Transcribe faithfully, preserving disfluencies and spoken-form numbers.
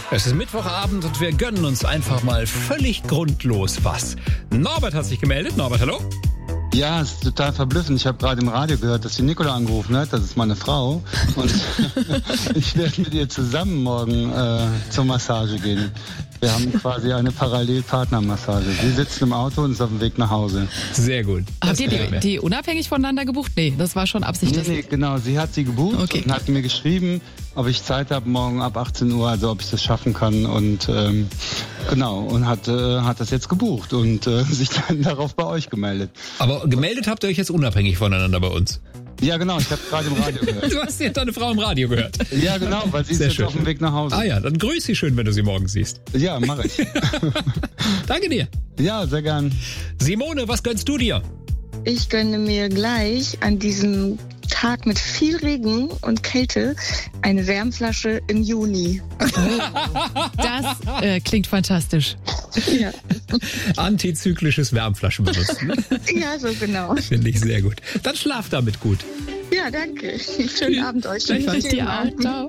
Es ist Mittwochabend und wir gönnen uns einfach mal völlig grundlos was. Norbert hat sich gemeldet. Norbert, hallo? Ja, es ist total verblüffend. Ich habe gerade im Radio gehört, dass die Nicola angerufen hat. Das ist meine Frau. Und ich werde mit ihr zusammen morgen äh, zur Massage gehen. Wir haben quasi eine Parallelpartnermassage. Sie sitzt im Auto und ist auf dem Weg nach Hause. Sehr gut. Habt ihr die, die unabhängig voneinander gebucht? Nee, das war schon absichtlich. Nee, nee, genau. Sie hat sie gebucht Okay. und hat mir geschrieben, ob ich Zeit habe morgen ab achtzehn Uhr, also ob ich das schaffen kann. Und ähm, genau, und hat, äh, hat das jetzt gebucht und äh, sich dann darauf bei euch gemeldet. Aber gemeldet habt ihr euch jetzt unabhängig voneinander bei uns? Ja, genau. Ich habe gerade im Radio gehört. Du hast ja deine Frau im Radio gehört. Ja, genau, weil sie ist Sehr jetzt schön. auf dem Weg nach Hause. Ah ja, dann grüß sie schön, wenn du sie morgen siehst. Ja, mache ich. Danke dir. Ja, sehr gern. Simone, was gönnst du dir? Ich gönne mir gleich an diesem Tag mit viel Regen und Kälte eine Wärmflasche im Juni. Das äh, klingt fantastisch. Ja, Antizyklisches Wärmflaschen benutzen. ja, so genau. Finde ich sehr gut. Dann schlaf damit gut. Ja, danke. Schönen Abend euch. Ich dir auch. Ciao.